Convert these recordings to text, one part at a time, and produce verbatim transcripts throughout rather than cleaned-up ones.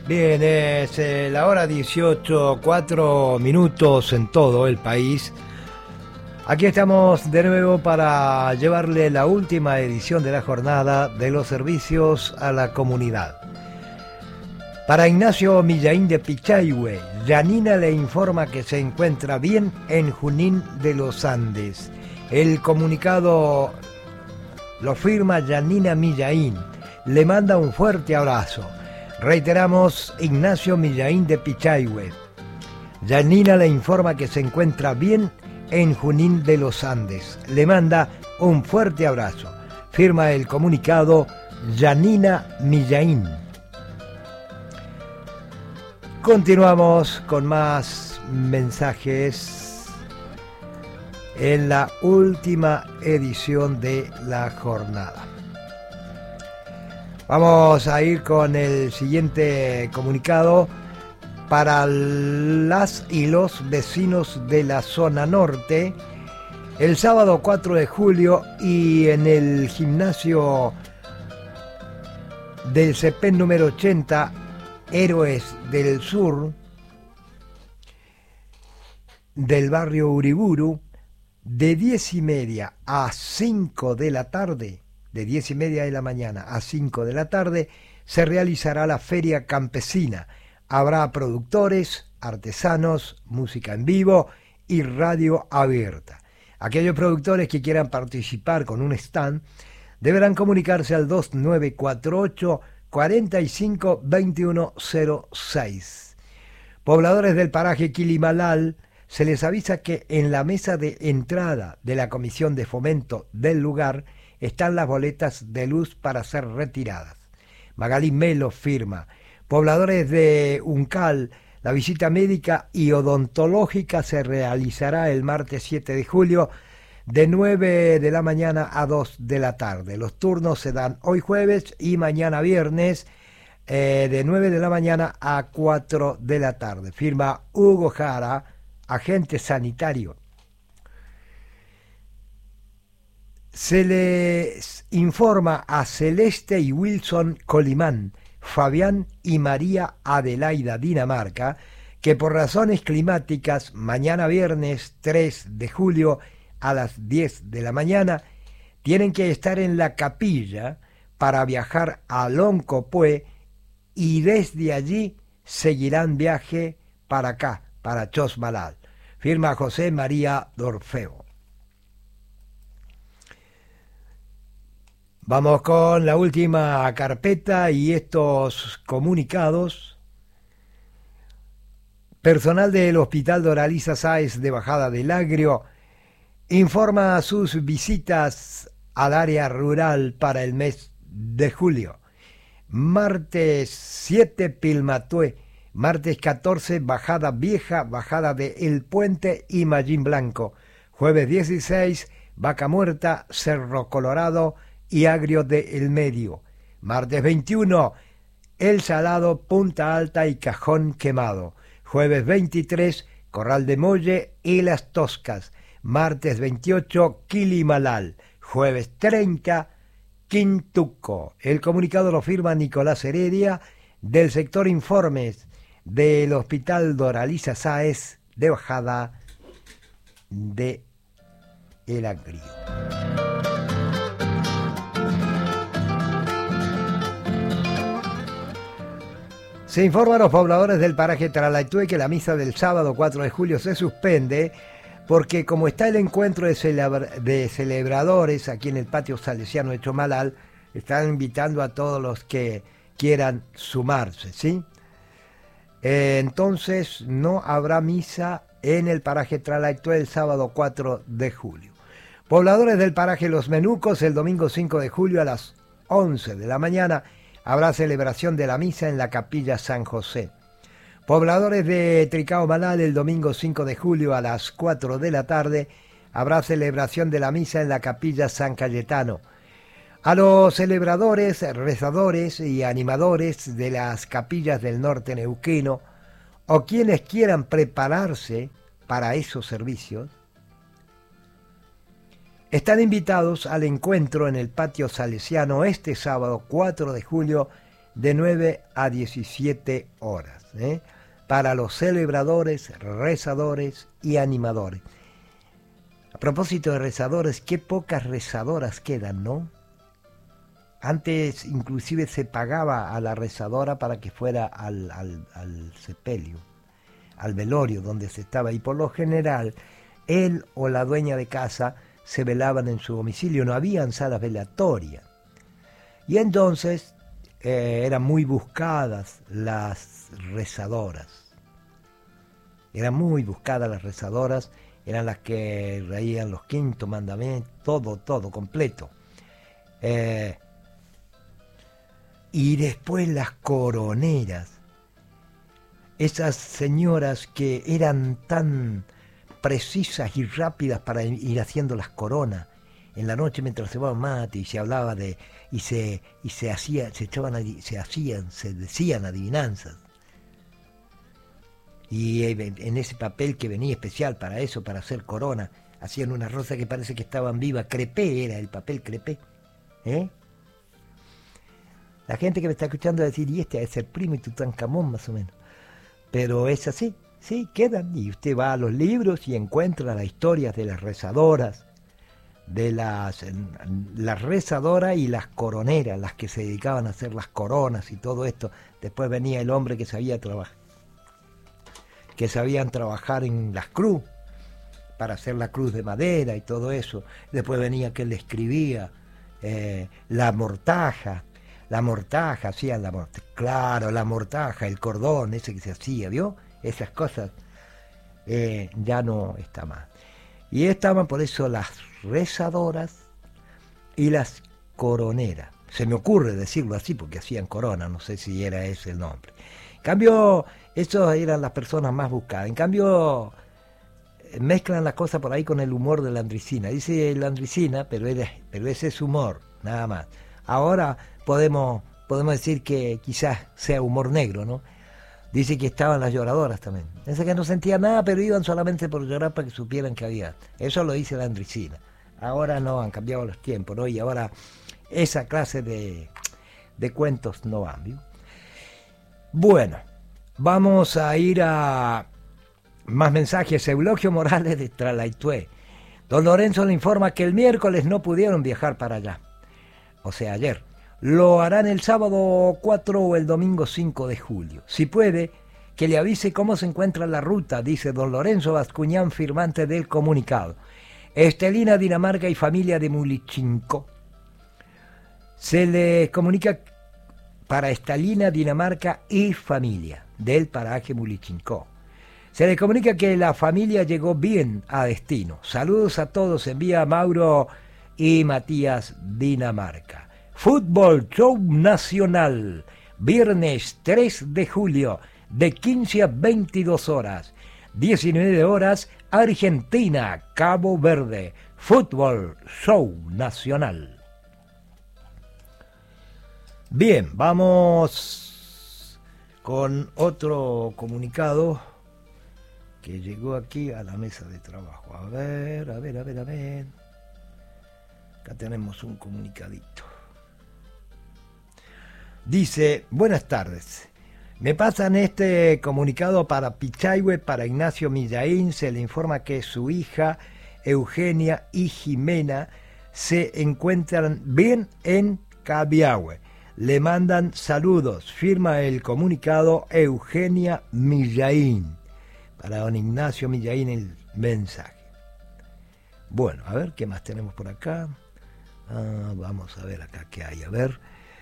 Bien, es eh, la hora dieciocho, cuatro minutos en todo el país. Aquí estamos de nuevo para llevarle la última edición de la jornada de los servicios a la comunidad. Para Ignacio Millaín de Pichahue, Yanina le informa que se encuentra bien en Junín de los Andes. El comunicado lo firma Yanina Millaín. Le manda un fuerte abrazo. Reiteramos, Ignacio Millaín de Pichahue. Yanina le informa que se encuentra bien en Junín de los Andes. Le manda un fuerte abrazo. Firma el comunicado Yanina Millaín. Continuamos con más mensajes en la última edición de la jornada. Vamos a ir con el siguiente comunicado para las y los vecinos de la zona norte. El sábado cuatro de julio y en el gimnasio del CEPEN número ochenta, Héroes del Sur, del barrio Uriburu, de diez y media a cinco de la tarde, de diez y media de la mañana a cinco de la tarde, se realizará la Feria Campesina. Habrá productores, artesanos, música en vivo y radio abierta. Aquellos productores que quieran participar con un stand deberán comunicarse al dos nueve cuatro ocho, cuatro cinco, dos uno cero seis. Pobladores del paraje Quilimalal, se les avisa que en la mesa de entrada de la Comisión de Fomento del lugar están las boletas de luz para ser retiradas. Magalí Melo firma. Pobladores de Uncal, la visita médica y odontológica se realizará el martes siete de julio de nueve de la mañana a dos de la tarde. Los turnos se dan hoy jueves y mañana viernes eh, de nueve de la mañana a cuatro de la tarde. Firma Hugo Jara, agente sanitario. Se les informa a Celeste y Wilson Colimán, Fabián y María Adelaida Dinamarca, que por razones climáticas, mañana viernes tres de julio a las diez de la mañana, tienen que estar en la capilla para viajar a Loncopué y desde allí seguirán viaje para acá, para Chosmalal. Firma José María Dorfeo. Vamos con la última carpeta y estos comunicados. Personal del Hospital Doraliza Sáez de Bajada del Agrio informa sus visitas al área rural para el mes de julio. Martes siete Pilmatué, martes catorce Bajada Vieja, Bajada de El Puente y Mallín Blanco. Jueves dieciséis Vaca Muerta, Cerro Colorado y Agrio de El Medio. Martes veintiuno El Salado, Punta Alta y Cajón Quemado. Jueves veintitrés Corral de Molle y Las Toscas. Martes veintiocho Quilimalal. Jueves treinta Quintuco. El comunicado lo firma Nicolás Heredia del sector Informes del Hospital Doraliza Sáez de Bajada de El Agrio. Se informa a los pobladores del paraje Tralaitué que la misa del sábado cuatro de julio se suspende porque como está el encuentro de, celebra de celebradores aquí en el patio salesiano de Chomalal, están invitando a todos los que quieran sumarse, ¿sí? Eh, entonces no habrá misa en el paraje Tralaitué el sábado cuatro de julio. Pobladores del paraje Los Menucos, el domingo cinco de julio a las once de la mañana, habrá celebración de la misa en la capilla San José. Pobladores de Tricao Manal, el domingo cinco de julio a las cuatro de la tarde, habrá celebración de la misa en la capilla San Cayetano. A los celebradores, rezadores y animadores de las capillas del norte neuquino, o quienes quieran prepararse para esos servicios, están invitados al encuentro en el patio salesiano este sábado cuatro de julio de nueve a diecisiete horas, ¿eh? para los celebradores, rezadores y animadores. A propósito de rezadores, qué pocas rezadoras quedan, ¿no? Antes inclusive se pagaba a la rezadora para que fuera al, al, al sepelio, al velorio donde se estaba, y por lo general él o la dueña de casa se velaban en su domicilio, no habían salas velatorias. Y entonces eh, eran muy buscadas las rezadoras. Eran muy buscadas las rezadoras, eran las que reían los quintos mandamientos, todo, todo, completo. Eh, y después las coroneras, esas señoras que eran tan precisas y rápidas para ir haciendo las coronas en la noche mientras se va mate y se hablaba de y se y se hacía se echaban se hacían se decían adivinanzas, y en ese papel que venía especial para eso, para hacer corona, hacían una rosa que parece que estaban vivas. Crepé era el papel, crepé, ¿eh? La gente que me está escuchando va a decir, y este es el primo y Tutankamón más o menos, pero es así. Sí, quedan, y usted va a los libros y encuentra las historias de las rezadoras, de las, las rezadoras y las coroneras, las que se dedicaban a hacer las coronas y todo esto. Después venía el hombre que sabía trabajar, que sabían trabajar en las cruz, para hacer la cruz de madera y todo eso. Después venía aquel que le escribía eh, la mortaja, la mortaja, hacían la mortaja, claro, la mortaja, el cordón ese que se hacía, ¿vio? Esas cosas eh, ya no está más. Y estaban por eso las rezadoras y las coroneras. Se me ocurre decirlo así porque hacían corona, no sé si era ese el nombre. En cambio, esos eran las personas más buscadas. En cambio, mezclan las cosas por ahí con el humor de la Landricina. Dice Landricina, pero, era, pero ese es humor, nada más. Ahora podemos, podemos decir que quizás sea humor negro, ¿no? Dice que estaban las lloradoras también. Esas que no sentían nada, pero iban solamente por llorar para que supieran que había. Eso lo dice la Landricina. Ahora no, han cambiado los tiempos, ¿no? Y ahora esa clase de, de cuentos no van, ¿viu? Bueno, vamos a ir a más mensajes. Eulogio Morales de Tralaitué. Don Lorenzo le informa que el miércoles no pudieron viajar para allá. O sea, ayer. Lo harán el sábado cuatro o el domingo cinco de julio. Si puede, que le avise cómo se encuentra la ruta, dice don Lorenzo Bascuñán, firmante del comunicado. Estelina, Dinamarca y familia de Mulichinco. Se le comunica para Estelina, Dinamarca y familia del paraje Mulichinco. Se le comunica que la familia llegó bien a destino. Saludos a todos, envía Mauro y Matías, Dinamarca. Fútbol Show Nacional, viernes tres de julio, de quince a veintidós horas, diecinueve horas, Argentina, Cabo Verde, Fútbol Show Nacional. Bien, vamos con otro comunicado que llegó aquí a la mesa de trabajo. A ver, a ver, a ver, a ver. Acá tenemos un comunicadito. Dice, buenas tardes. Me pasan este comunicado para Pichahue, para Ignacio Millaín. Se le informa que su hija Eugenia y Jimena se encuentran bien en Cabiahue. Le mandan saludos. Firma el comunicado Eugenia Millaín. Para don Ignacio Millaín el mensaje. Bueno, a ver qué más tenemos por acá. Ah, vamos a ver acá qué hay. A ver.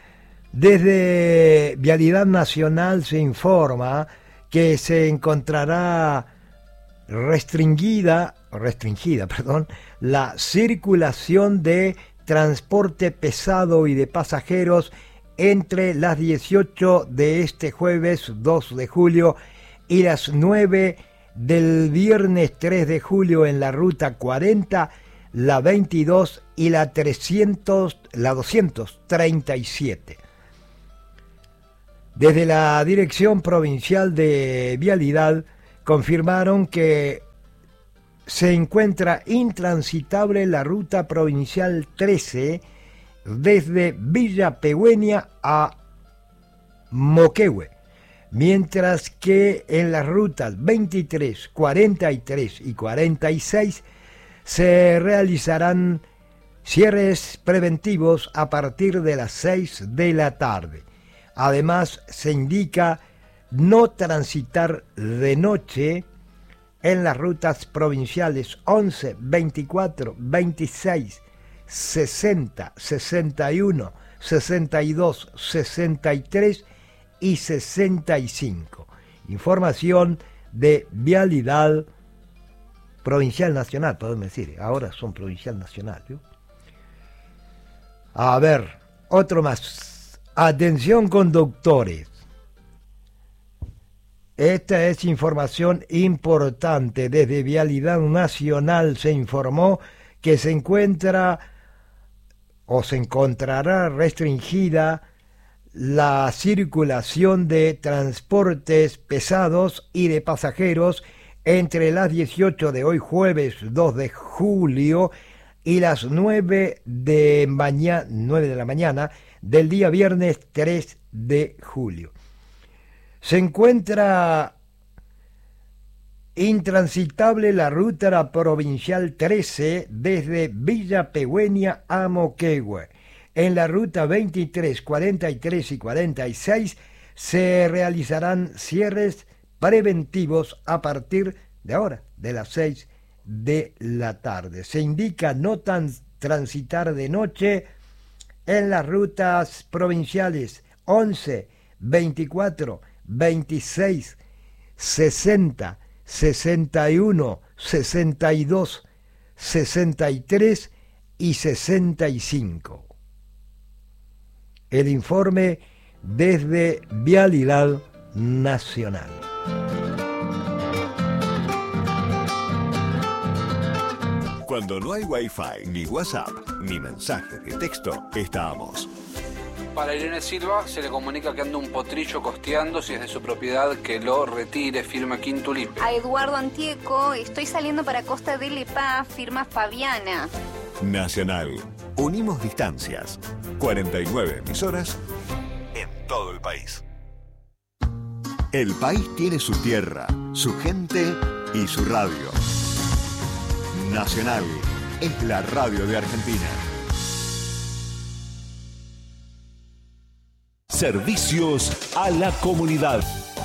Desde Vialidad Nacional se informa que se encontrará restringida, restringida, perdón, la circulación de transporte pesado y de pasajeros entre las dieciocho de este jueves dos de julio y las nueve del viernes tres de julio en la ruta cuarenta, la veintidós y la trescientos, la doscientos treinta y siete. Desde la Dirección Provincial de Vialidad confirmaron que se encuentra intransitable la ruta provincial trece desde Villa Pegüeña a Moquehue, mientras que en las rutas veintitrés, cuarenta y tres y cuarenta y seis se realizarán cierres preventivos a partir de las seis de la tarde. Además, se indica no transitar de noche en las rutas provinciales once, veinticuatro, veintiséis, sesenta, sesenta y uno, sesenta y dos, sesenta y tres y sesenta y cinco. Información de Vialidad Provincial Nacional, podemos decir, ahora son Provincial Nacional, ¿no? A ver, otro más. Atención conductores. Esta es información importante. Desde Vialidad Nacional se informó que se encuentra o se encontrará restringida la circulación de transportes pesados y de pasajeros entre las dieciocho de hoy jueves dos de julio y las nueve de, mañana, nueve de la mañana del día viernes tres de julio. Se encuentra intransitable la ruta provincial trece desde Villa Pegüeña a Moquehue. En la ruta veintitrés, cuarenta y tres y cuarenta y seis se realizarán cierres preventivos a partir de ahora, de las seis de la tarde. Se indica no tan transitar de noche en las rutas provinciales once, veinticuatro, veintiséis, sesenta, sesenta y uno, sesenta y dos, sesenta y tres y sesenta y cinco. El informe desde Vialidad Nacional. Cuando no hay Wi-Fi, ni WhatsApp, ni mensajes de texto, estamos. Para Irene Silva se le comunica que anda un potrillo costeando, si es de su propiedad que lo retire, firma Quintulín. A Eduardo Antieco, estoy saliendo para Costa del Epá, firma Fabiana. Nacional, unimos distancias. cuarenta y nueve emisoras en todo el país. El país tiene su tierra, su gente y su radio. Nacional es la radio de Argentina. Servicios a la comunidad.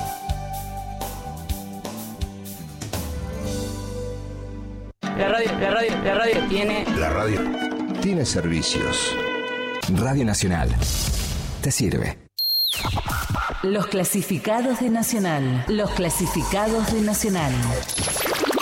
La radio, la radio, la radio tiene... La radio tiene servicios. Radio Nacional. Te sirve. Los clasificados de Nacional. Los clasificados de Nacional.